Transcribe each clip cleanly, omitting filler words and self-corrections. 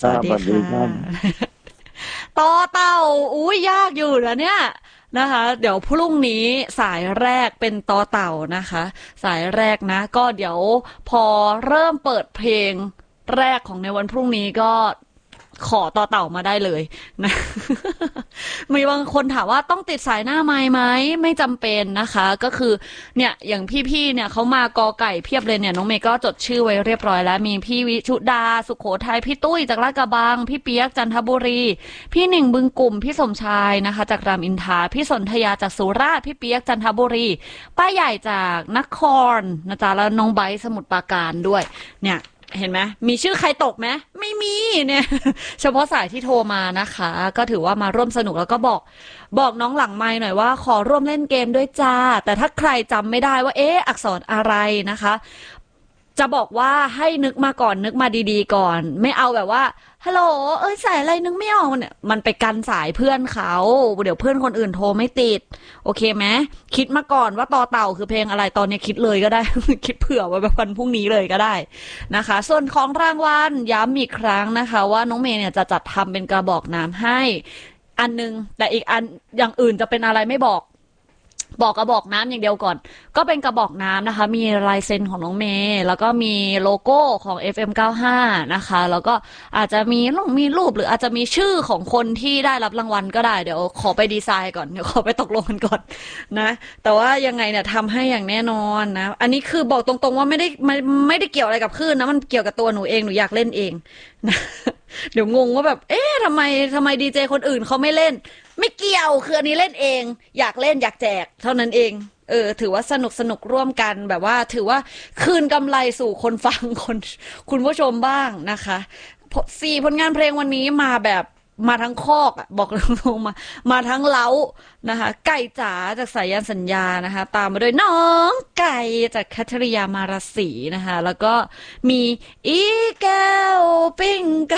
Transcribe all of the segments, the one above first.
สวัสครับสวัสดีดีค่ะครับต่อเต่าอุ้ยยากอยู่นะเนี่ยนะคะเดี๋ยวพรุ่งนี้สายแรกเป็นต่อเต่านะคะสายแรกนะก็เดี๋ยวพอเริ่มเปิดเพลงแรกของในวันพรุ่งนี้ก็ขอต่อเต่ามาได้เลยนะมีบางคนถามว่าต้องติดสายหน้าไม้ไหมไม่จำเป็นนะคะก็คือเนี่ยอย่างพี่ๆเนี่ยเขามากอไก่เพียบเลยเนี่ยน้องเมย์ก็จดชื่อไว้เรียบร้อยแล้วมีพี่วิชุดาสุขโขทัยพี่ตุ้ยจากลาดกระบังพี่เปียกจันทบุรีพี่หนึ่งบึงกลุ่มพี่สมชายนะคะจากรามอินทราพี่สนธยาจากสุราษฎร์พี่เปียกจันทบุรีป้าใหญ่จากนครนะจ๊ะแล้วน้องไบร์ทสมุทรปราการด้วยเนี่ยเห็นไหมมีชื่อใครตกไหมไม่มีเนี่ยเฉพาะสายที่โทรมานะคะก็ถือว่ามาร่วมสนุกแล้วก็บอกน้องหลังไมค์หน่อยว่าขอร่วมเล่นเกมด้วยจ้าแต่ถ้าใครจำไม่ได้ว่าอักษรอะไรนะคะจะบอกว่าให้นึกมาก่อนนึกมาดีๆก่อนไม่เอาแบบว่าฮัลโหลสายอะไรนึกไม่ออกมันไปกันสายเพื่อนเขาเดี๋ยวเพื่อนคนอื่นโทรไม่ติดโอเคไหมคิดมาก่อนว่าต่อเต่าคือเพลงอะไรตอนนี้คิดเลยก็ได้ คิดเผื่อไว้แบบวันพรุ่งนี้เลยก็ได้นะคะส่วนของรางวัลย้ำอีกครั้งนะคะว่าน้องเมย์เนี่ยจะจัดทำเป็นกระบอกน้ำให้อันนึงแต่อีกอันอย่างอื่นจะเป็นอะไรไม่บอกกระบอกน้ำอย่างเดียวก่อนก็เป็นกระบอกน้ำนะคะมีลายเซ็นของน้องเมย์แล้วก็มีโลโก้ของ FM95 นะคะแล้วก็อาจจะมีรูปหรืออาจจะมีชื่อของคนที่ได้รับรางวัลก็ได้เดี๋ยวขอไปดีไซน์ก่อนเดี๋ยวขอไปตกลงกันก่อนนะแต่ว่ายังไงเนี่ยทำให้อย่างแน่นอนนะอันนี้คือบอกตรงๆว่าไม่ได้เกี่ยวอะไรกับคลื่นนะมันเกี่ยวกับตัวหนูเองหนูอยากเล่นเองนะเดี๋ยวงงว่าแบบทำไมดีเจคนอื่นเขาไม่เล่น ไม่เกี่ยวคืออันนี้เล่นเองอยากเล่นอยากแจกเท่านั้นเองถือว่าสนุกร่วมกันแบบว่าถือว่าคืนกำไรสู่คนฟังคุณผู้ชมบ้างนะคะ4 ผลงานเพลงวันนี้มาแบบมาทั้งคอกอะบอกตรงๆมาทั้งเล้านะคะไก่จ๋าจากสายันสัญญานะคะตามมาด้วยน้องไก่จากคัทริยามาราศีนะคะแล้วก็มีอีแก้วปิ้งไก่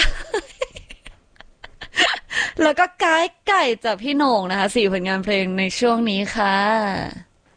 แล้วก็ไก่จากพี่โหน่งนะคะ4 ผลงานเพลงในช่วงนี้ค่ะ